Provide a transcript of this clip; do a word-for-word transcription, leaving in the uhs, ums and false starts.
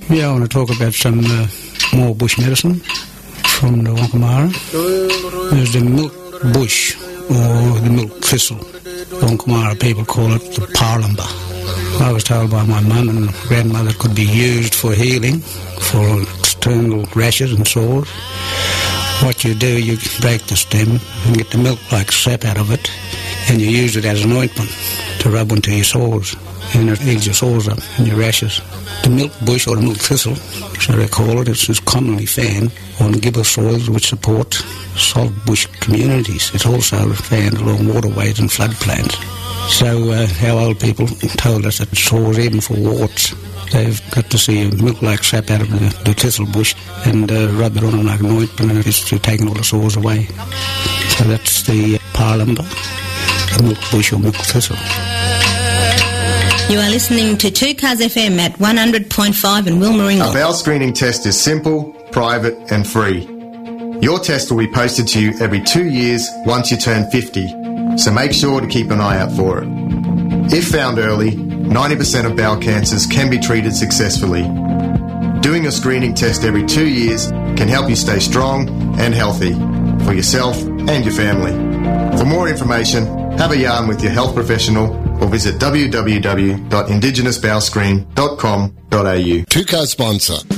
Yeah, I want to talk about some uh, more bush medicine from the Wonkamara. There's the milk bush, or the milk thistle. Wonkamara people call it the parlumba. I was told by my mum and grandmother it could be used for healing, for external rashes and sores. What you do, you break the stem and get the milk-like sap out of it, and you use it as an ointment to rub onto your sores, and it heals your sores up and your rashes. The milk bush, or the milk thistle, so they call it, it's commonly found on gibber soils which support salt bush communities. It's also found along waterways and floodplains. So uh, our old people told us that sores, even for warts, they've got to see a milk-like sap out of the, the thistle bush and uh, rub it on like an ointment, and it's taking all the sores away. So that's the uh, parlumba, the milk bush or milk thistle. You are listening to two Cars F M at one hundred point five in Wilmaringle. A bowel screening test is simple, private and free. Your test will be posted to you every two years once you turn fifty, so make sure to keep an eye out for it. If found early, ninety percent of bowel cancers can be treated successfully. Doing a screening test every two years can help you stay strong and healthy for yourself and your family. For more information, have a yarn with your health professional or visit w w w dot indigenous bowel screen dot com dot a u. Two-car sponsor.